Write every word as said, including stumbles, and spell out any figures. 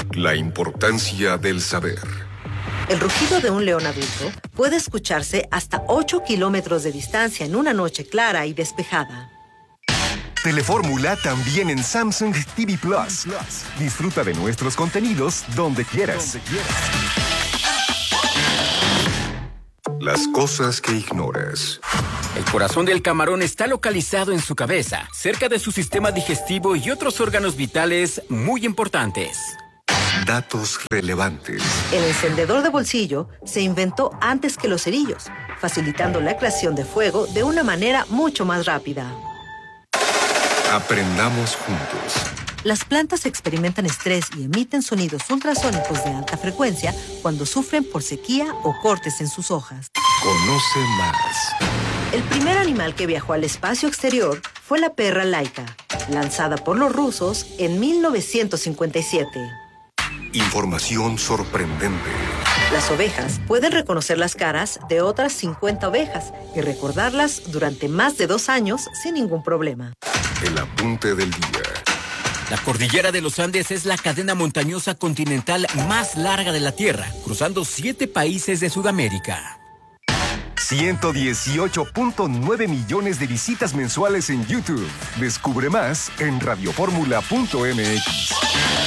La importancia del saber. El rugido de un león adulto puede escucharse hasta ocho kilómetros de distancia en una noche clara y despejada. Telefórmula también en Samsung T V Plus. Disfruta de nuestros contenidos donde quieras. Las cosas que ignoras. El corazón del camarón está localizado en su cabeza, cerca de su sistema digestivo y otros órganos vitales muy importantes. Datos relevantes. El encendedor de bolsillo se inventó antes que los cerillos, facilitando la creación de fuego de una manera mucho más rápida. Aprendamos juntos. Las plantas experimentan estrés y emiten sonidos ultrasónicos de alta frecuencia cuando sufren por sequía o cortes en sus hojas. Conoce más. El primer animal que viajó al espacio exterior fue la perra Laika, lanzada por los rusos en mil novecientos cincuenta y siete. Información sorprendente. Las ovejas pueden reconocer las caras de otras cincuenta ovejas y recordarlas durante más de dos años sin ningún problema. El apunte del día. La cordillera de los Andes es la cadena montañosa continental más larga de la Tierra, cruzando siete países de Sudamérica. ciento dieciocho punto nueve millones de visitas mensuales en YouTube. Descubre más en radioformula punto m x.